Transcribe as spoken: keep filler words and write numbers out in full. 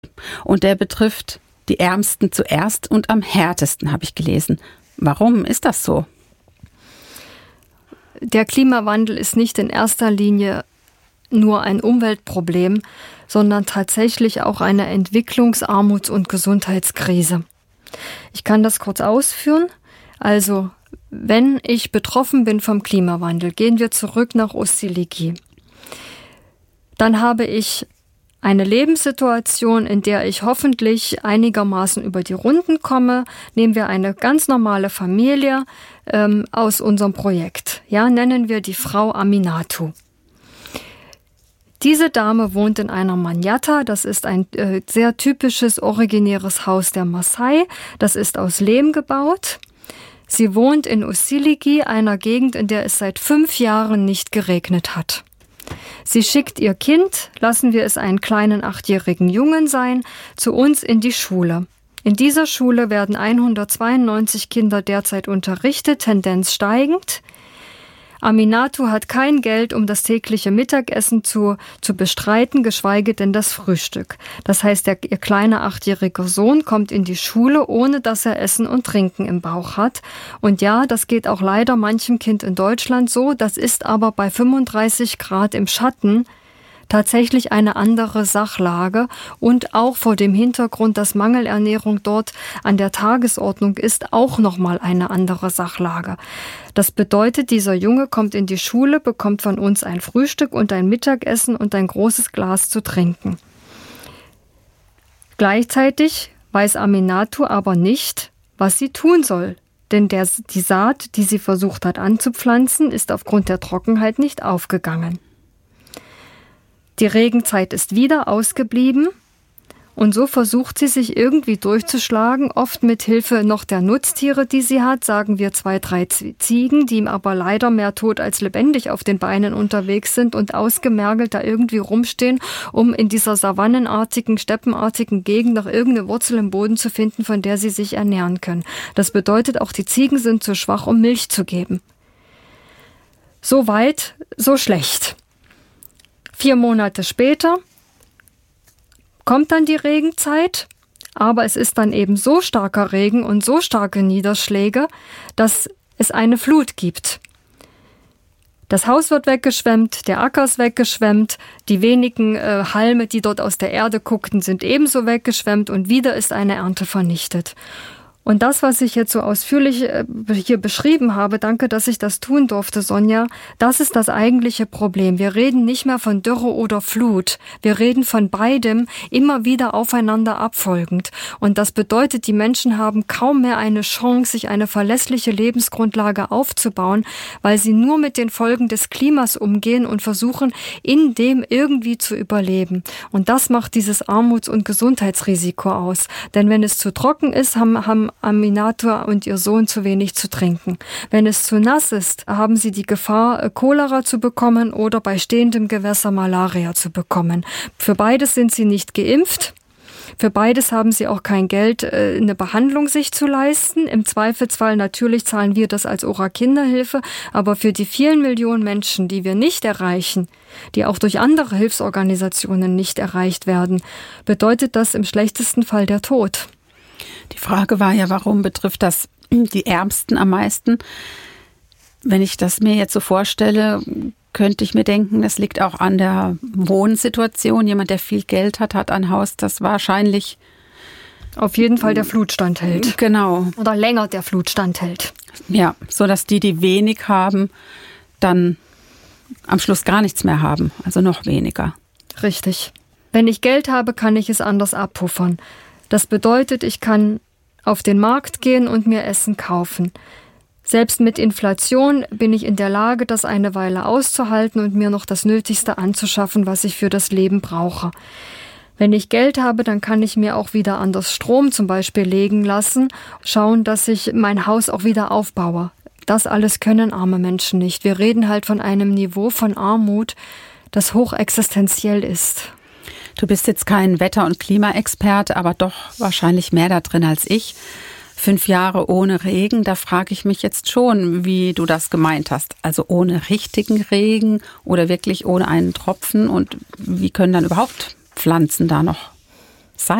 Und der betrifft die Ärmsten zuerst und am härtesten, habe ich gelesen. Warum ist das so? Der Klimawandel ist nicht in erster Linie nur ein Umweltproblem, sondern tatsächlich auch eine Entwicklungs-, Armuts- und Gesundheitskrise. Ich kann das kurz ausführen. Also, wenn ich betroffen bin vom Klimawandel, gehen wir zurück nach Ustiligi. Dann habe ich eine Lebenssituation, in der ich hoffentlich einigermaßen über die Runden komme. Nehmen wir eine ganz normale Familie ähm, aus unserem Projekt. Ja, nennen wir die Frau Aminatu. Diese Dame wohnt in einer Manyatta. Das ist ein äh, sehr typisches, originäres Haus der Maasai. Das ist aus Lehm gebaut. Sie wohnt in Ustiligi, einer Gegend, in der es seit fünf Jahren nicht geregnet hat. Sie schickt ihr Kind, lassen wir es einen kleinen achtjährigen Jungen sein, zu uns in die Schule. In dieser Schule werden hundertzweiundneunzig Kinder derzeit unterrichtet, Tendenz steigend. Aminatu hat kein Geld, um das tägliche Mittagessen zu, zu bestreiten, geschweige denn das Frühstück. Das heißt, der, ihr kleiner achtjähriger Sohn kommt in die Schule, ohne dass er Essen und Trinken im Bauch hat. Und ja, das geht auch leider manchem Kind in Deutschland so. Das ist aber bei fünfunddreißig Grad im Schatten tatsächlich eine andere Sachlage und auch vor dem Hintergrund, dass Mangelernährung dort an der Tagesordnung ist, auch nochmal eine andere Sachlage. Das bedeutet, dieser Junge kommt in die Schule, bekommt von uns ein Frühstück und ein Mittagessen und ein großes Glas zu trinken. Gleichzeitig weiß Aminatu aber nicht, was sie tun soll. Denn der, die Saat, die sie versucht hat anzupflanzen, ist aufgrund der Trockenheit nicht aufgegangen. Die Regenzeit ist wieder ausgeblieben und so versucht sie sich irgendwie durchzuschlagen, oft mit Hilfe noch der Nutztiere, die sie hat, sagen wir zwei, drei Ziegen, die aber leider mehr tot als lebendig auf den Beinen unterwegs sind und ausgemergelt da irgendwie rumstehen, um in dieser savannenartigen, steppenartigen Gegend noch irgendeine Wurzel im Boden zu finden, von der sie sich ernähren können. Das bedeutet, auch die Ziegen sind zu schwach, um Milch zu geben. So weit, so schlecht. Vier Monate später kommt dann die Regenzeit, aber es ist dann eben so starker Regen und so starke Niederschläge, dass es eine Flut gibt. Das Haus wird weggeschwemmt, der Acker ist weggeschwemmt, die wenigen äh, Halme, die dort aus der Erde guckten, sind ebenso weggeschwemmt und wieder ist eine Ernte vernichtet. Und das, was ich jetzt so ausführlich hier beschrieben habe, danke, dass ich das tun durfte, Sonja, das ist das eigentliche Problem. Wir reden nicht mehr von Dürre oder Flut. Wir reden von beidem immer wieder aufeinander abfolgend. Und das bedeutet, die Menschen haben kaum mehr eine Chance, sich eine verlässliche Lebensgrundlage aufzubauen, weil sie nur mit den Folgen des Klimas umgehen und versuchen, in dem irgendwie zu überleben. Und das macht dieses Armuts- und Gesundheitsrisiko aus. Denn wenn es zu trocken ist, haben, haben Aminatu und ihr Sohn zu wenig zu trinken. Wenn es zu nass ist, haben sie die Gefahr, Cholera zu bekommen oder bei stehendem Gewässer Malaria zu bekommen. Für beides sind sie nicht geimpft. Für beides haben sie auch kein Geld, eine Behandlung sich zu leisten. Im Zweifelsfall natürlich zahlen wir das als O R A-Kinderhilfe, aber für die vielen Millionen Menschen, die wir nicht erreichen, die auch durch andere Hilfsorganisationen nicht erreicht werden, bedeutet das im schlechtesten Fall der Tod. Die Frage war ja, warum betrifft das die Ärmsten am meisten? Wenn ich das mir jetzt so vorstelle, könnte ich mir denken, das liegt auch an der Wohnsituation. Jemand, der viel Geld hat, hat ein Haus, das wahrscheinlich auf jeden Fall der Flut standhält. Genau. Oder länger der Flut standhält. Ja, so dass die, die wenig haben, dann am Schluss gar nichts mehr haben, also noch weniger. Richtig. Wenn ich Geld habe, kann ich es anders abpuffern. Das bedeutet, ich kann auf den Markt gehen und mir Essen kaufen. Selbst mit Inflation bin ich in der Lage, das eine Weile auszuhalten und mir noch das Nötigste anzuschaffen, was ich für das Leben brauche. Wenn ich Geld habe, dann kann ich mir auch wieder anders Strom zum Beispiel legen lassen, schauen, dass ich mein Haus auch wieder aufbaue. Das alles können arme Menschen nicht. Wir reden halt von einem Niveau von Armut, das hochexistenziell ist. Du bist jetzt kein Wetter- und Klimaexperte, aber doch wahrscheinlich mehr da drin als ich. Fünf Jahre ohne Regen, da frage ich mich jetzt schon, wie du das gemeint hast. Also ohne richtigen Regen oder wirklich ohne einen Tropfen. Und wie können dann überhaupt Pflanzen da noch